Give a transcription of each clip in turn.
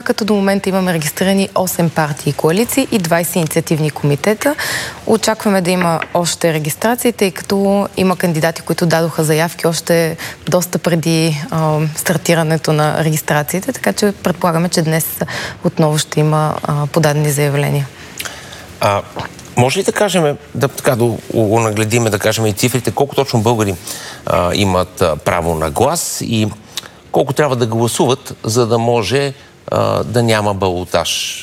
като до момента имаме регистрирани 8 партии и коалиции и 20 инициативни комитета. Очакваме да има още регистрации, тъй като има кандидати, които дадоха заявки още доста преди стартирането на регистрациите, така че предполагаме, че днес отново ще има подадени заявления. Може ли да кажем, да нагледиме, да кажем и цифрите, колко точно българи имат право на глас и колко трябва да гласуват, за да може да няма балотаж?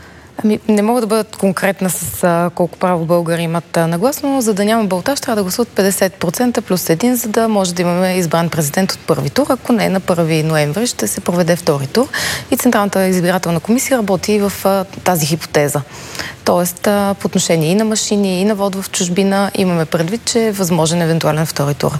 Не мога да бъдат конкретна с колко право българи имат на глас, но за да няма балотаж трябва да гласуват 50% плюс 1, за да може да имаме избран президент от първи тур. Ако не, на 1 ноември ще се проведе втори тур. И Централната избирателна комисия работи в тази хипотеза. Тоест, по отношение и на машини, и на вод в чужбина, имаме предвид, че е възможен евентуален втори тур.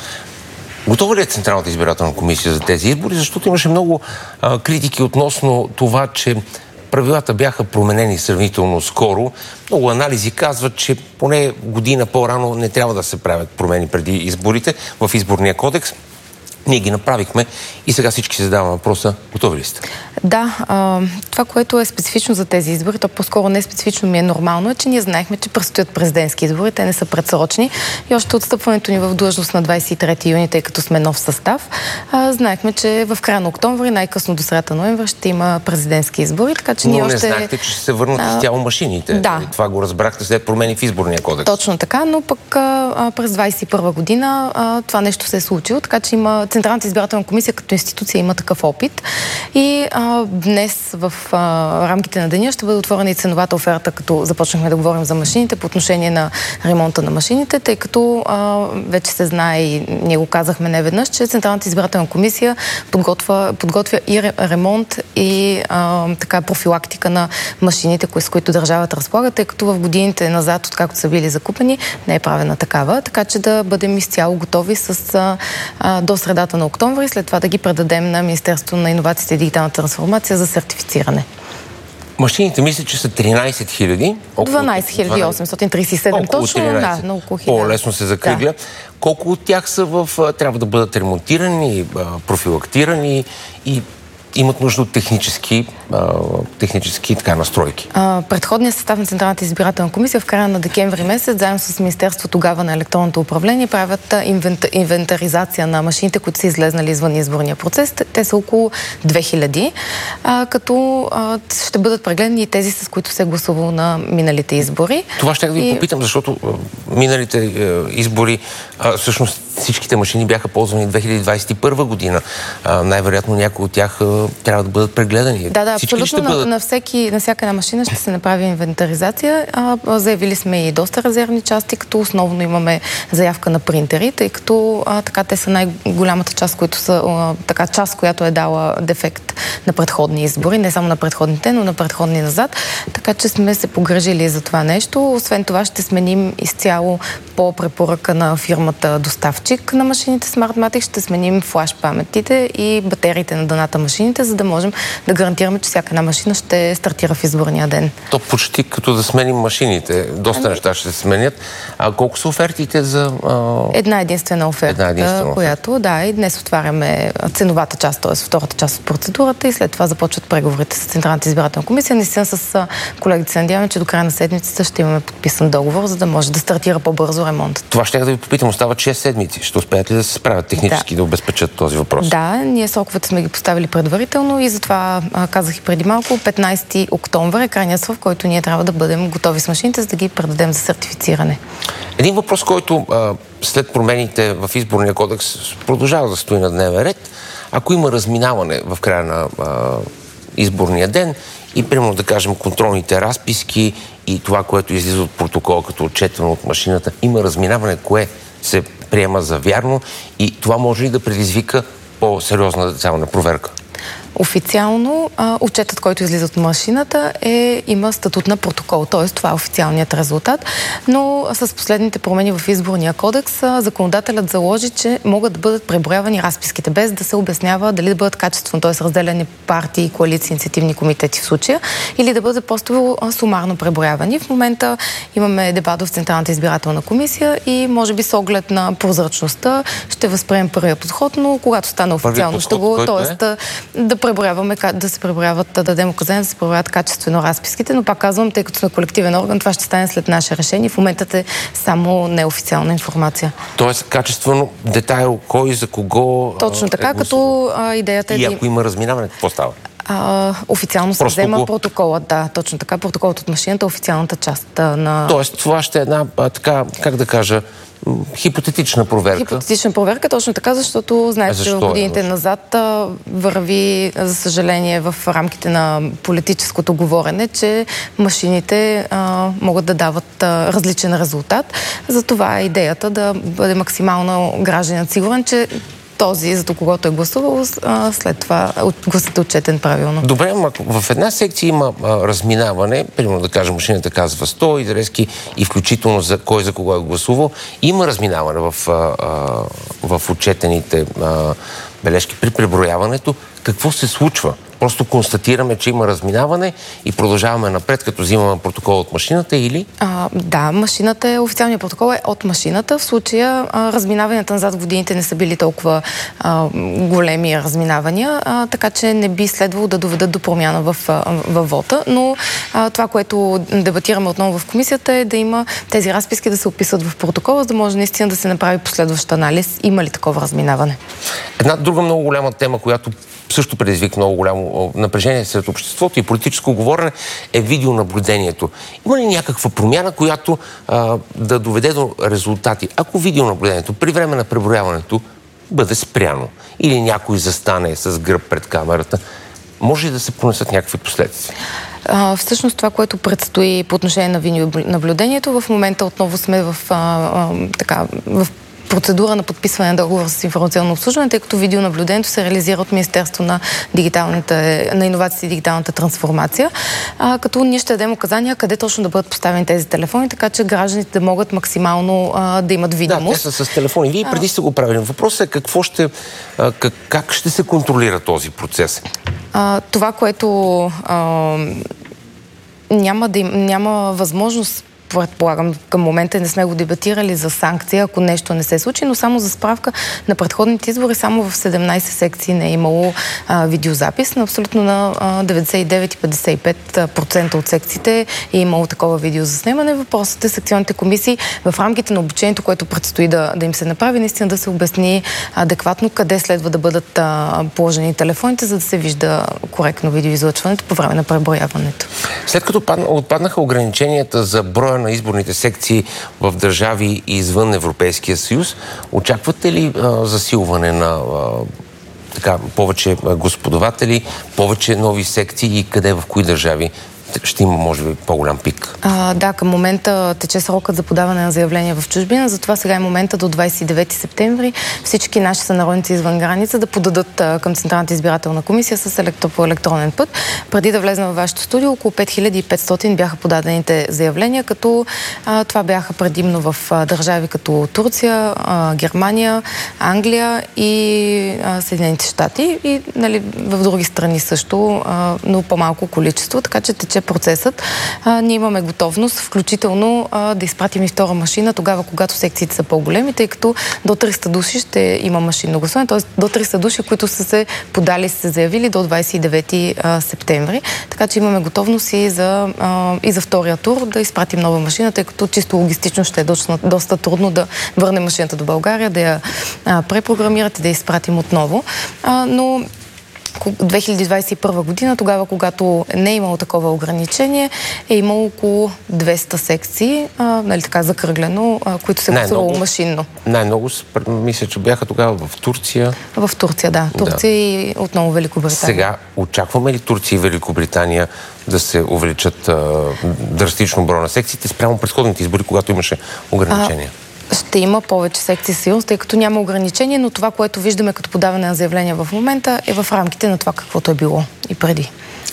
Готова ли е Централната избирателна комисия за тези избори? Защото имаше много критики относно това, че правилата бяха променени сравнително скоро. Много анализи казват, че поне година по-рано не трябва да се правят промени преди изборите в изборния кодекс. Ние ги направихме и сега всички се задаваме въпроса, готови ли сте? Да, това, което е специфично за тези избори, то по-скоро не е специфично, ми е нормално, е, че ние знаехме, че предстоят президентски избори, те не са предсрочни и още отстъпването ни в длъжност на 23 юни, тъй като сме нов състав, знаехме, че в края на октомври, най-късно до средата ноември ще има президентски избори, така че ние още... още... Но не знаехте, че ще се върнат изцяло машините. Да. Това го разбрахте след промени в изборния кодекс. Точно така, но пък през 2021 година това нещо се е случило, така че има Централната избирателна комисия като институция има такъв опит и днес в рамките на деня ще бъде отворена и ценовата оферта, като започнахме да говорим за машините по отношение на ремонта на машините, тъй като вече се знае и ние го казахме неведнъж, че Централната избирателна комисия подготвя и ремонт и така профилактика на машините, с които държавата разполага, тъй като в годините назад, откакто са били закупени, не е правена такава, така че да бъдем изцяло готови до средата на октомври, след това да ги предадем на Министерството на иновациите и дигиталната трансформация за сертифициране. Машините мисля, че са 13 000. 12 837 точно, да, на около 1000. По-лесно се закръгля. Да. Колко от тях са трябва да бъдат ремонтирани, профилактирани и имат нужда от технически настройки? Предходният състав на Централната избирателна комисия в края на декември месец, заедно с Министерство тогава на електронното управление, правят инвентаризация на машините, които са излезнали извън изборния процес. Те са около 2000, като ще бъдат прегледани и тези, с които се е гласувало на миналите избори. Това ще да ви попитам, защото миналите избори, всъщност всичките машини бяха ползвани 2021 година. Най-вероятно някои от тях трябва да бъдат прегледани. Да, абсолютно. На всяка една машина ще се направи инвентаризация. Заявили сме и доста резервни части, като основно имаме заявка на принтери, тъй като така те са най-голямата част, част, която е дала дефект на предходни избори, не само на предходните, но на предходни назад. Така че сме се погрежили за това нещо. Освен това ще сменим изцяло по препоръка на фирмата доставчик на машините Smartmatic, ще сменим флаш паметите и батериите на дъната машините, за да можем да гарантираме, че всяка една машина ще стартира в изборния ден. То почти като да сменим машините. Доста неща ще се сменят. Колко са офертите за... Една единствена оферта, която, да, и днес отваряме ценовата част, т.е. втората част от процедурата и след това започват преговорите с Централната избирателна комисия. Наистина с колегите се надяваме, че до края на седмицата ще имаме подписан договор, за да може да стартира по-бързо ремонтът. Това ще да ви попитам. Остават 6 седмици. Ще успеят ли да се справят технически да обезпечат този въпрос? Да, ние сроковете сме ги поставили предварително и затова казах и преди малко, 15 октомври е крайният срок, в който ние трябва да бъдем готови с машините, за да ги предадем за сертифициране. Един въпрос, който след промените в изборния кодекс продължава да стои на дневен ред. Ако има разминаване в края на изборния ден и, примерно, да кажем, контролните разписки и това, което излиза от протокола като отчетено от машината, има разминаване, кое се приема за вярно и това може ли да предизвика по-сериозна държавна проверка? Официално отчетът, който излиза от машината, има статут на протокол, т.е. това е официалният резултат, но с последните промени в изборния кодекс законодателят заложи, че могат да бъдат преброявани разписките, без да се обяснява дали да бъдат качествено, т.е. разделени партии, коалиции, инициативни комитети в случая, или да бъдат просто сумарно преброявани. В момента имаме дебат в Централната избирателна комисия и може би с оглед на прозрачността ще възприемем първия подход, но когато стане официално ще го, т.е. да да се преброяват, да дадем указания, да се преброяват качествено разписките, но пак казвам, тъй като сме колективен орган, това ще стане след наше решение. В момента е само неофициална информация. Тоест, качествено детайл, кой за кого. Точно така, като идеята е. И ако има разминаване, какво става? Официално се взема протоколът, да, точно така. Протоколът от машината, официалната част на... Тоест, това ще е една, така, как да кажа, хипотетична проверка. Хипотетична проверка, точно така, защото знаете, че в годините назад върви, за съжаление, в рамките на политическото говорене, че машините могат да дават различен резултат. Затова е идеята да бъде максимално гражданинът сигурен, че този, за когото е гласувал, след това гласът е отчетен правилно. Добре, ако в една секция има разминаване, примерно да кажем, машината казва 100 изрезки и включително за кой за кого е гласувал, има разминаване в отчетените бележки при преброяването. Какво се случва? Просто констатираме, че има разминаване и продължаваме напред, като взимаме протокол от машината или? Да, машината е, официалният протокол е от машината. В случая разминаванията назад в годините не са били толкова големи разминавания, така че не би следвало да доведат до промяна в вота. Но това, което дебатираме отново в комисията е да има тези разписки да се описват в протокола, за да може наистина да се направи последващ анализ. Има ли такова разминаване? Една друга много голяма тема, която също предизвика много голямо напрежение сред обществото и политическо говорене, е видеонаблюдението. Има ли някаква промяна, която да доведе до резултати? Ако видеонаблюдението при време на преброяването бъде спряно или някой застане с гръб пред камерата, може ли да се понесат някакви последствия? Всъщност това, което предстои по отношение на видеонаблюдението, в момента отново сме в процедура на подписване на договор с информационно обслужване, тъй като видеонаблюдението се реализира от Министерство на иновациите и дигиталната трансформация, като ние ще дадем указания къде точно да бъдат поставени тези телефони, така че гражданите да могат максимално да имат видимост. Да, те са с телефони. Вие преди сте го правили. Въпросът е как ще се контролира този процес? Това, което няма възможност, предполагам, към момента не сме го дебатирали за санкция, ако нещо не се случи, но само за справка, на предходните избори само в 17 секции не е имало видеозапис. Абсолютно на 99,55% от секциите е имало такова видеозаснемане. Въпросът е секционните комисии в рамките на обучението, което предстои да им се направи, наистина да се обясни адекватно къде следва да бъдат положени телефоните, за да се вижда коректно видеоизлъчването по време на преброяването. След като отпаднаха ограниченията за броя на изборните секции в държави извън Европейския съюз, очаквате ли засилване на повече гласоподаватели, повече нови секции и къде, в кои държави ще има, може би, по-голям пик? Да, към момента тече срокът за подаване на заявления в чужбина, затова сега е момента до 29 септември всички наши сънародници извън граница да подадат към Централната избирателна комисия по електронен път. Преди да влезем във вашето студио, около 5500 бяха подадените заявления, като това бяха предимно в държави като Турция, Германия, Англия и Съединените щати и в други страни също, но по-малко количество, така че тече процесът. Ние имаме готовност, включително да изпратим и втора машина тогава, когато секциите са по-големи, тъй като до 300 души ще има машинно гласуване, т.е. до 300 души, които са се подали, са се заявили до 29 септември. Така че имаме готовност и за втория тур да изпратим нова машина, тъй като чисто логистично ще е доста трудно да върнем машината до България, да я препрограмират и да я изпратим отново. Но 2021 година, тогава, когато не е имало такова ограничение, е имало около 200 секции, така закръглено, които се гласувало машинно. Най-много, мисля, че бяха тогава в Турция. В Турция, да. Турция и отново Великобритания. Сега, очакваме ли Турция и Великобритания да се увеличат драстично броя на секциите спрямо предходните избори, когато имаше ограничения? Ще има повече секции съюз, тъй като няма ограничение, но това, което виждаме като подаване на заявления в момента, е в рамките на това, каквото е било и преди.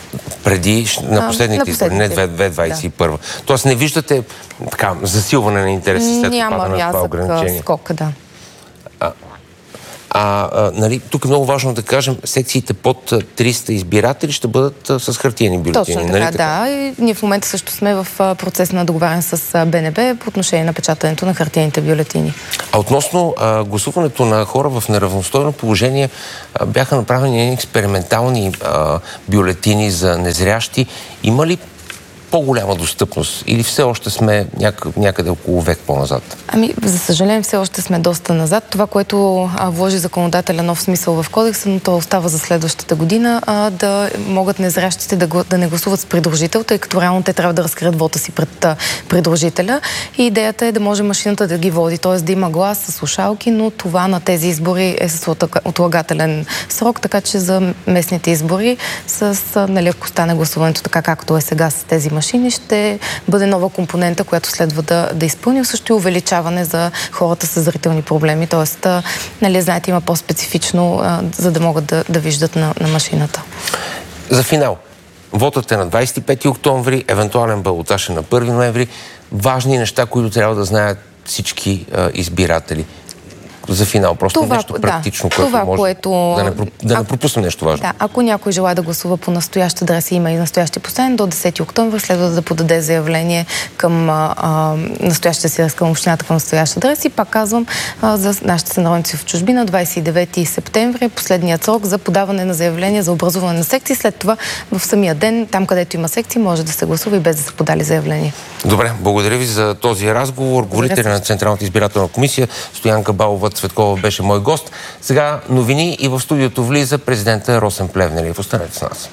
На последните избори, не 2021. Да. Тоест не виждате засилване на интереси след отпадане на това ограничение? Няма рязък скок, да. Нали, тук е много важно да кажем, секциите под 300 избиратели ще бъдат с хартиени бюлетини. Точно така, да. И ние в момента също сме в процес на договаряне с БНБ по отношение на печатането на хартиените бюлетини. А относно гласуването на хора в неравностойно положение, бяха направени експериментални бюлетини за незрящи. Има ли по-голяма достъпност или все още сме някъде около век по-назад? За съжаление, все още сме доста назад. Това, което вложи законодателя нов смисъл в кодекса, но то остава за следващата година, да могат незрящите да не гласуват с придружител, тъй като реално те трябва да разкрият вота си пред придружителя. И идеята е да може машината да ги води, т.е. да има глас с слушалки, но това на тези избори е с отлагателен срок, така че за местните избори ако стане гласуването така, както е сега с тези машини, ще бъде нова компонента, която следва да изпълни. Също и увеличаване за хората с зрителни проблеми. Тоест, знаете, има по-специфично, за да могат да виждат на машината. За финал. Вотът е на 25 октомври, евентуален балотаж е на 1 ноември. Важни неща, които трябва да знаят всички избиратели. За финал, просто нещо практично, което да не пропуснем нещо важно. Да, ако някой желае да гласува по настоящ адрес, има и настоящи постоянен, до 10 октомври следва да подаде заявление към настоящия си адрес, към общината, към настоящ адрес. И пак казвам, за нашите сънародници в чужбина, 29 септември е последният срок за подаване на заявление за образуване на секции. След това в самия ден, там където има секции, може да се гласува и без да са подали заявление. Добре, благодаря ви за този разговор. Говорителя на Централната избирателна комисия Стоянка Балова Цветкова беше мой гост. Сега новини и в студиото влиза президента Росен Плевнелиев. Останете с нас.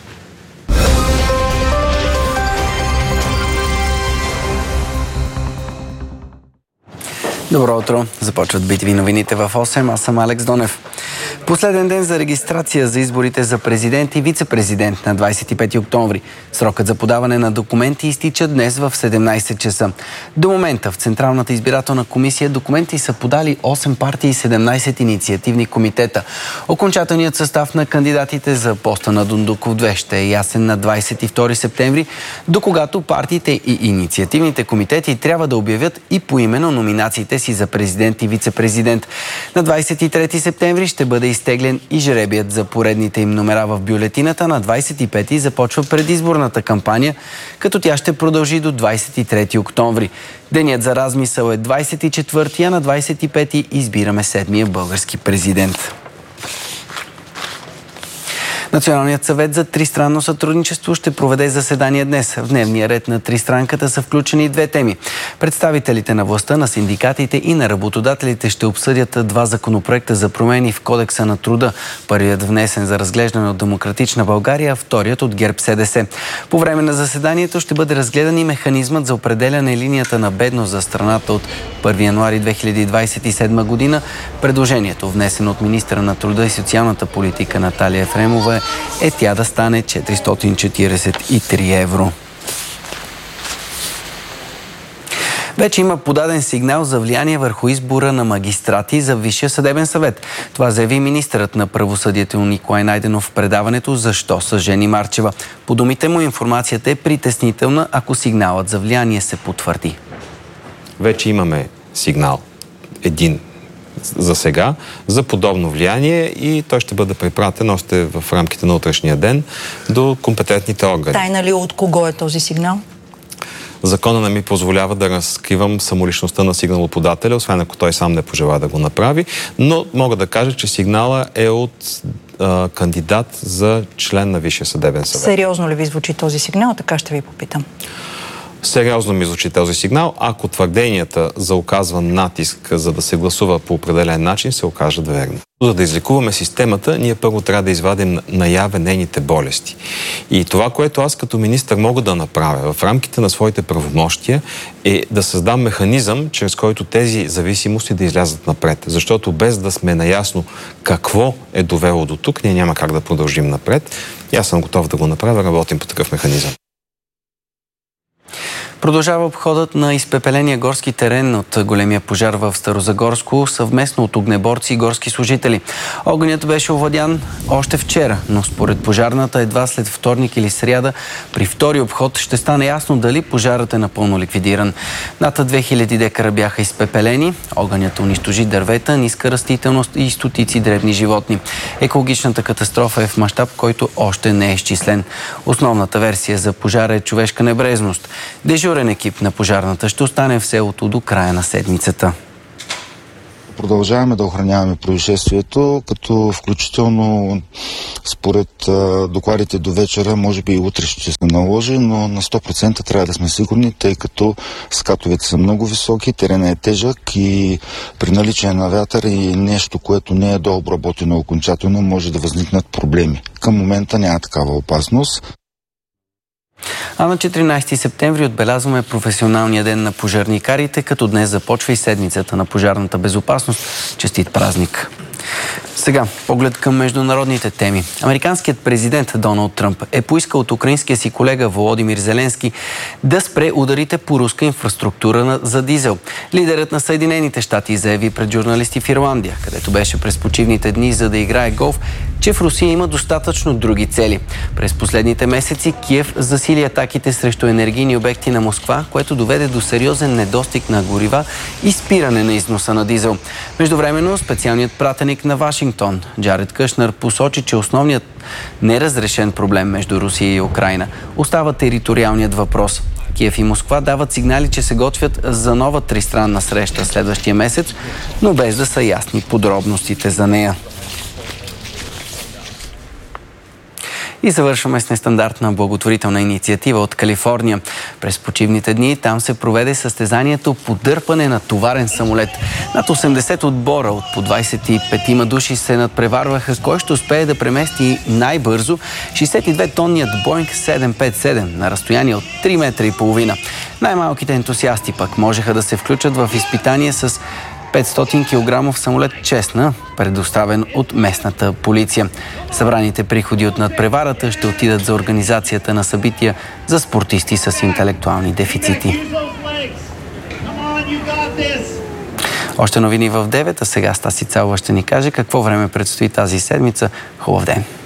Добро утро! Започват битви новините в 8. Аз съм Алекс Донев. Последен ден за регистрация за изборите за президент и вице-президент на 25 октомври. Срокът за подаване на документи изтича днес в 17 часа. До момента в Централната избирателна комисия документи са подали 8 партии и 17 инициативни комитета. Окончателният състав на кандидатите за поста на Дондуков 2 ще е ясен на 22 септември, до когато партиите и инициативните комитети трябва да обявят и поименно номинациите си за президент и вице-президент. На 23 септември ще бъде изтеглен и жребият за поредните им номера в бюлетината. На 25 започва предизборната кампания, като тя ще продължи до 23 октомври. Денят за размисъл е 24, а на 25 избираме 7-я български президент. Националният съвет за тристранно сътрудничество ще проведе заседание днес. В дневния ред на тристранката са включени две теми. Представителите на властта, на синдикатите и на работодателите ще обсъдят два законопроекта за промени в Кодекса на труда. Първият внесен за разглеждане от Демократична България, а вторият от ГЕРБ-СДС. По време на заседанието ще бъде разгледан и механизмът за определяне линията на бедност за страната от 1 януари 2027 година. Предложението, внесено от министъра на труда и социалната политика Наталия Ефремова, е тя да стане 443 евро. Вече има подаден сигнал за влияние върху избора на магистрати за Висшия съдебен съвет. Това заяви министърът на правосъдието Николай Найденов в предаването "Защо с Жени Марчева?". По думите му, информацията е притеснителна, ако сигналът за влияние се потвърди. Вече имаме сигнал един за сега за подобно влияние и той ще бъде препратен още в рамките на утрешния ден до компетентните органи. Тайна ли от кого е този сигнал? Закона не ми позволява да разкривам самоличността на сигналоподателя, освен ако той сам не пожела да го направи, но мога да кажа, че сигнала е от кандидат за член на Висшия съдебен съвет. Сериозно ли ви звучи този сигнал? Така ще ви попитам. Сериозно ми звучи този сигнал, ако твърденията за оказван натиск, за да се гласува по определен начин, се окажат верни. За да излекуваме системата, ние първо трябва да извадим наяве нейните болести. И това, което аз като министър мога да направя в рамките на своите правомощия, е да създам механизъм, чрез който тези зависимости да излязат напред. Защото без да сме наясно какво е довело до тук, ние няма как да продължим напред. И аз съм готов да го направя, работим по такъв механизъм. Продължава обходът на изпепеления горски терен от големия пожар в Старозагорско съвместно от огнеборци и горски служители. Огънят беше овладян още вчера, но според пожарната едва след вторник или сряда при втори обход ще стане ясно дали пожарът е напълно ликвидиран. Над 2000 декара бяха изпепелени. Огънят унищожи дървета, ниска растителност и стотици дребни животни. Екологичната катастрофа е в мащаб, който още не е изчислен. Основната версия за пожара е човешка небрежност. Дежурен екип на пожарната ще остане в селото до края на седмицата. Продължаваме да охраняваме происшествието, като включително според докладите до вечера, може би и утре ще се наложи, но на 100% трябва да сме сигурни, тъй като скатовете са много високи, теренът е тежък и при наличие на вятър и нещо, което не е дообработено окончателно, може да възникнат проблеми. Към момента няма такава опасност. А на 14 септември отбелязваме професионалния ден на пожарникарите, като днес започва и седмицата на пожарната безопасност. Честит празник! Сега, поглед към международните теми. Американският президент Доналд Тръмп е поискал от украинския си колега Володимир Зеленски да спре ударите по руска инфраструктура за дизел. Лидерът на Съединените щати заяви пред журналисти в Ирландия, където беше през почивните дни за да играе голф, че в Русия има достатъчно други цели. През последните месеци Киев засили атаките срещу енергийни обекти на Москва, което доведе до сериозен недостиг на горива и спиране на износа на дизел. Междувременно специалният пратеник на Вашингтон Джаред Кушнер посочи, че основният неразрешен проблем между Русия и Украйна остава териториалният въпрос. Киев и Москва дават сигнали, че се готвят за нова тристранна среща следващия месец, но без да са ясни подробностите за нея. И завършваме с нестандартна благотворителна инициатива от Калифорния. През почивните дни там се проведе състезанието по дърпане на товарен самолет. Над 80 отбора от по 25 души се надпреварваха кой ще успее да премести най-бързо 62-тонният Боинг 757 на разстояние от 3 метра и половина. Най-малките ентусиасти пък можеха да се включат в изпитание с 500 кг самолет Чесна, предоставен от местната полиция. Събраните приходи от надпреварата ще отидат за организацията на събития за спортисти с интелектуални дефицити. Още новини в 9, а сега Стаси Цалова ще ни каже какво време предстои тази седмица. Хубав ден!